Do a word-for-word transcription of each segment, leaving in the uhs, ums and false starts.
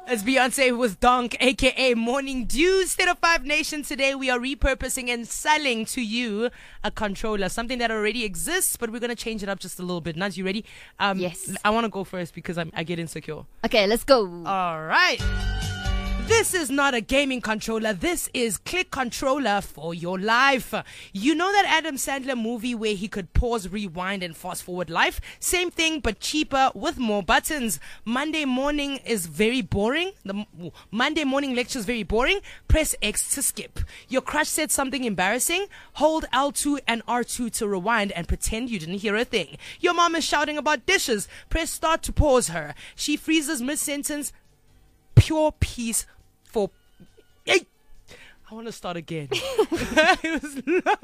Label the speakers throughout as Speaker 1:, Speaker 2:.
Speaker 1: It's Beyonce with Donk, aka Morning Dew. State of Five Nation. Today we are repurposing and selling to you a controller, something that already exists, but we're going to change it up just a little bit. Naz, you ready? Um,
Speaker 2: yes.
Speaker 1: I want to go first because I'm, I get insecure.
Speaker 2: Okay, let's go.
Speaker 1: All right. This is not a gaming controller. This is Click Controller for your life. You know that Adam Sandler movie where he could pause, rewind, and fast forward life? Same thing, but cheaper with more buttons. Monday morning is very boring. The Monday morning lecture is very boring. Press X to skip. Your crush said something embarrassing. Hold L two and R two to rewind and pretend you didn't hear a thing. Your mom is shouting about dishes. Press start to pause her. She freezes mid-sentence. Pure peace for. Hey, I want to start again. It was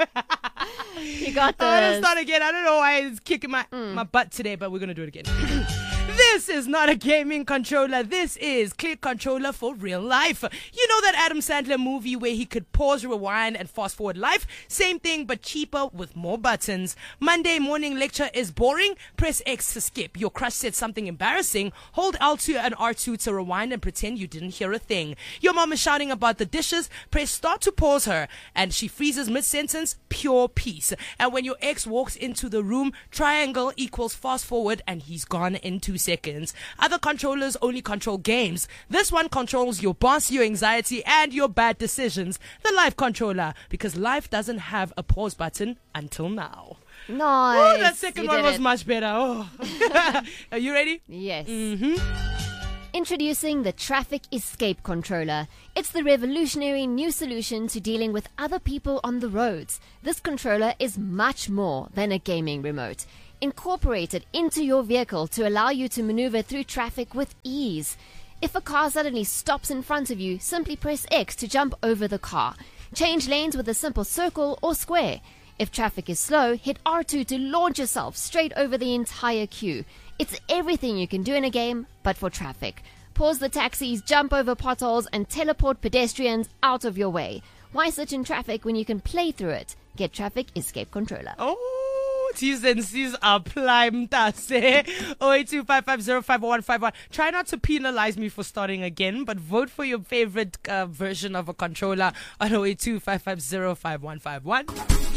Speaker 2: You got this.
Speaker 1: I want to start again. I don't know why it's kicking my mm. my butt today, but we're gonna do it again. This is not a gaming controller. This is Click Controller for real life. You know that Adam Sandler movie where he could pause, rewind, and fast forward life? Same thing, but cheaper with more buttons. Monday morning lecture is boring. Press X to skip. Your crush said something embarrassing. Hold L two and R two to rewind and pretend you didn't hear a thing. Your mom is shouting about the dishes. Press start to pause her. And she freezes mid-sentence. Pure peace. And when your ex walks into the room, triangle equals fast forward and he's gone in two seconds. Other controllers only control games. This one controls your boss, your anxiety, and your bad decisions. The Life Controller, because life doesn't have a pause button until now.
Speaker 2: Nice.
Speaker 1: Oh, that second
Speaker 2: You
Speaker 1: one
Speaker 2: did
Speaker 1: was
Speaker 2: it.
Speaker 1: much better. Oh. Are you ready?
Speaker 2: Yes.
Speaker 1: Mm-hmm.
Speaker 2: Introducing the Traffic Escape Controller. It's the revolutionary new solution to dealing with other people on the roads. This controller is much more than a gaming remote. Incorporate it into your vehicle to allow you to maneuver through traffic with ease. If a car suddenly stops in front of you, simply press X to jump over the car. Change lanes with a simple circle or square. If traffic is slow, hit R two to launch yourself straight over the entire queue. It's everything you can do in a game, but for traffic. Pause the taxis, jump over potholes, and teleport pedestrians out of your way. Why sit in traffic when you can play through it? Get Traffic Escape Controller.
Speaker 1: Oh, T's and C's apply, mtase. oh eight two five five zero five one five one. Try not to penalize me for starting again, but vote for your favorite uh, version of a controller on oh eight two five five zero five one five one.